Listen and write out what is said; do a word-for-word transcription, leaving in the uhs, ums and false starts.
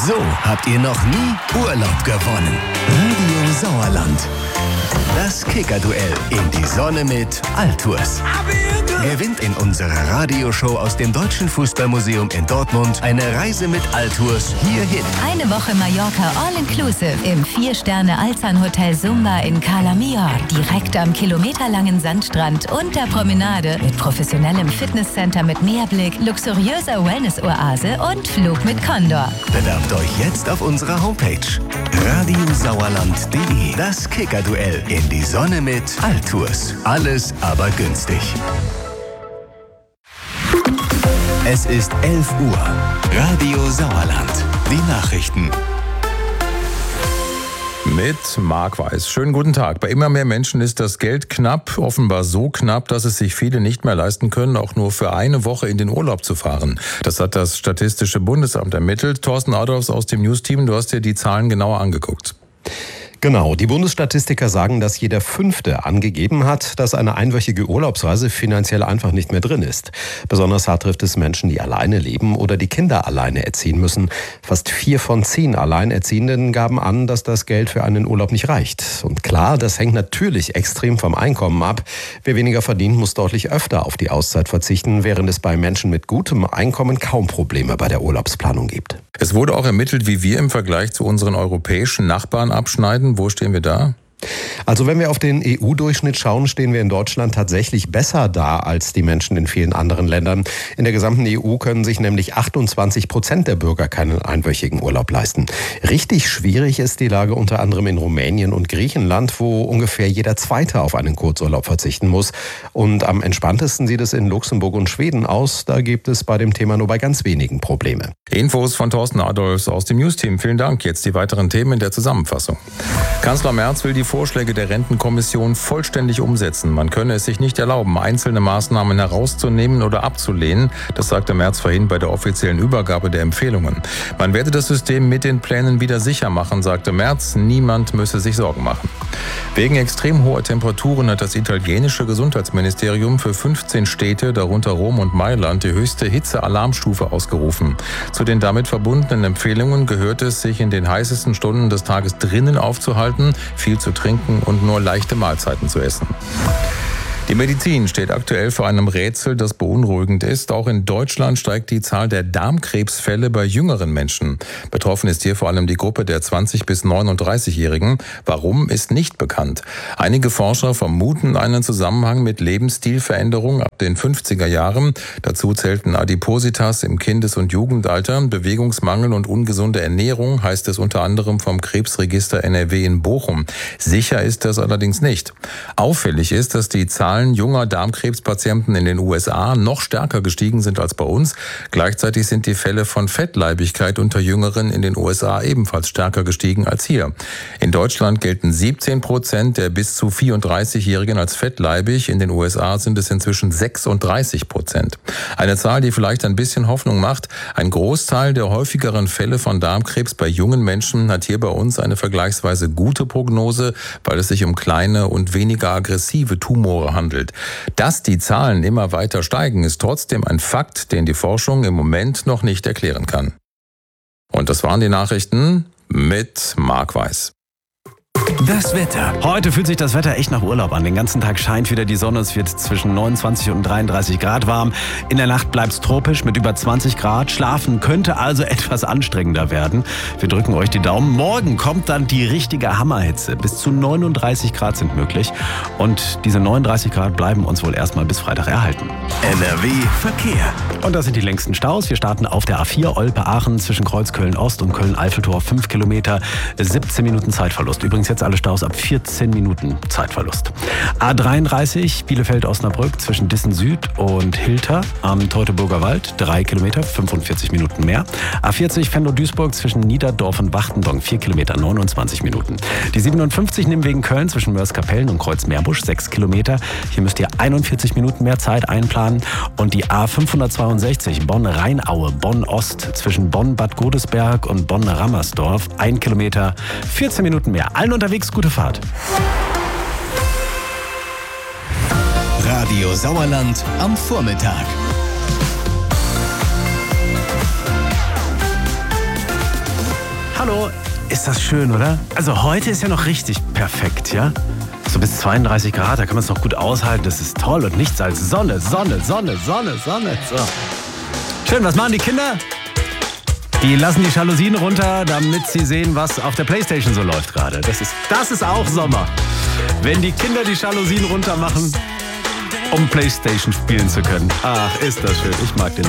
So habt ihr noch nie Urlaub gewonnen. Radio Sauerland. Das Kicker-Duell in die Sonne mit Altours. Gewinnt in unserer Radioshow aus dem Deutschen Fußballmuseum in Dortmund eine Reise mit Altours hierhin. Eine Woche Mallorca All-Inclusive im vier-Sterne-Alzan-Hotel Sumba in Cala Millor. Direkt am kilometerlangen Sandstrand und der Promenade mit professionellem Fitnesscenter mit Meerblick, luxuriöser Wellness-Oase und Flug mit Condor. Bewerbt euch jetzt auf unserer Homepage radiosauerland punkt de. Das Kicker-Duell in die Sonne mit Altours. Alles aber günstig. Es ist elf Uhr. Radio Sauerland. Die Nachrichten. Mit Marc Weiß. Schönen guten Tag. Bei immer mehr Menschen ist das Geld knapp, offenbar so knapp, dass es sich viele nicht mehr leisten können, auch nur für eine Woche in den Urlaub zu fahren. Das hat das Statistische Bundesamt ermittelt. Thorsten Adolfs aus dem News-Team, du hast dir die Zahlen genauer angeguckt. Genau, die Bundesstatistiker sagen, dass jeder Fünfte angegeben hat, dass eine einwöchige Urlaubsreise finanziell einfach nicht mehr drin ist. Besonders hart trifft es Menschen, die alleine leben oder die Kinder alleine erziehen müssen. Fast vier von zehn Alleinerziehenden gaben an, dass das Geld für einen Urlaub nicht reicht. Und klar, das hängt natürlich extrem vom Einkommen ab. Wer weniger verdient, muss deutlich öfter auf die Auszeit verzichten, während es bei Menschen mit gutem Einkommen kaum Probleme bei der Urlaubsplanung gibt. Es wurde auch ermittelt, wie wir im Vergleich zu unseren europäischen Nachbarn abschneiden. Wo stehen wir da? Also wenn wir auf den E U-Durchschnitt schauen, stehen wir in Deutschland tatsächlich besser da als die Menschen in vielen anderen Ländern. In der gesamten E U können sich nämlich achtundzwanzig Prozent der Bürger keinen einwöchigen Urlaub leisten. Richtig schwierig ist die Lage unter anderem in Rumänien und Griechenland, wo ungefähr jeder Zweite auf einen Kurzurlaub verzichten muss. Und am entspanntesten sieht es in Luxemburg und Schweden aus. Da gibt es bei dem Thema nur bei ganz wenigen Probleme. Infos von Thorsten Adolfs aus dem News-Team. Vielen Dank. Jetzt die weiteren Themen in der Zusammenfassung. Kanzler Merz will die Vorschläge der Rentenkommission vollständig umsetzen. Man könne es sich nicht erlauben, einzelne Maßnahmen herauszunehmen oder abzulehnen. Das sagte Merz vorhin bei der offiziellen Übergabe der Empfehlungen. Man werde das System mit den Plänen wieder sicher machen, sagte Merz. Niemand müsse sich Sorgen machen. Wegen extrem hoher Temperaturen hat das italienische Gesundheitsministerium für fünfzehn Städte, darunter Rom und Mailand, die höchste Hitzealarmstufe ausgerufen. Zu den damit verbundenen Empfehlungen gehört es, sich in den heißesten Stunden des Tages drinnen aufzuhalten, viel zu trinken und nur leichte Mahlzeiten zu essen. Die Medizin steht aktuell vor einem Rätsel, das beunruhigend ist. Auch in Deutschland steigt die Zahl der Darmkrebsfälle bei jüngeren Menschen. Betroffen ist hier vor allem die Gruppe der zwanzig- bis neununddreißigjährigen. Warum, ist nicht bekannt. Einige Forscher vermuten einen Zusammenhang mit Lebensstilveränderungen ab den fünfziger Jahren. Dazu zählten Adipositas im Kindes- und Jugendalter, Bewegungsmangel und ungesunde Ernährung, heißt es unter anderem vom Krebsregister N R W in Bochum. Sicher ist das allerdings nicht. Auffällig ist, dass die Zahlen junger Darmkrebspatienten in den U S A noch stärker gestiegen sind als bei uns. Gleichzeitig sind die Fälle von Fettleibigkeit unter Jüngeren in den U S A ebenfalls stärker gestiegen als hier. In Deutschland gelten siebzehn Prozent der bis zu vierunddreißigjährigen als fettleibig. In den U S A sind es inzwischen sechsunddreißig Prozent. Eine Zahl, die vielleicht ein bisschen Hoffnung macht. Ein Großteil der häufigeren Fälle von Darmkrebs bei jungen Menschen hat hier bei uns eine vergleichsweise gute Prognose, weil es sich um kleine und weniger aggressive Tumore handelt. Dass die Zahlen immer weiter steigen, ist trotzdem ein Fakt, den die Forschung im Moment noch nicht erklären kann. Und das waren die Nachrichten mit Marc Weiß. Das Wetter. Heute fühlt sich das Wetter echt nach Urlaub an. Den ganzen Tag scheint wieder die Sonne. Es wird zwischen neunundzwanzig und dreiunddreißig Grad warm. In der Nacht bleibt es tropisch mit über zwanzig Grad. Schlafen könnte also etwas anstrengender werden. Wir drücken euch die Daumen. Morgen kommt dann die richtige Hammerhitze. Bis zu neununddreißig Grad sind möglich. Und diese neununddreißig Grad bleiben uns wohl erstmal bis Freitag erhalten. N R W Verkehr. Und das sind die längsten Staus. Wir starten auf der A vier Olpe-Aachen zwischen Kreuz Köln-Ost und Köln-Eiffeltor. fünf Kilometer, siebzehn Minuten Zeitverlust. Übrigens jetzt alle Staus ab vierzehn Minuten Zeitverlust. A dreiunddreißig Bielefeld-Osnabrück zwischen Dissen Süd und Hilter am Teutoburger Wald. drei Kilometer, fünfundvierzig Minuten mehr. A vierzig Venlo-Duisburg zwischen Niederdorf und Wachtendonk. vier Kilometer, neunundzwanzig Minuten. Die siebenundfünfzig Nimwegen Köln zwischen Mörs-Kapellen und Kreuz-Meerbusch. sechs Kilometer. Hier müsst ihr einundvierzig Minuten mehr Zeit einplanen. Und die A fünfhundertzweiundsechzig Bonn-Rheinaue, Bonn-Ost zwischen Bonn-Bad Godesberg und Bonn-Rammersdorf. ein Kilometer, vierzehn Minuten mehr. Allen unterwegs gute Fahrt. Radio Sauerland am Vormittag. Hallo. Ist das schön, oder? Also heute ist ja noch richtig perfekt, ja? So bis zweiunddreißig Grad, da kann man es noch gut aushalten. Das ist toll und nichts als Sonne, Sonne, Sonne, Sonne, Sonne. So. Schön, was machen die Kinder? Die lassen die Jalousien runter, damit sie sehen, was auf der Playstation so läuft gerade. Das ist, das ist auch Sommer. Wenn die Kinder die Jalousien runter machen, um Playstation spielen zu können. Ach, ist das schön. Ich mag den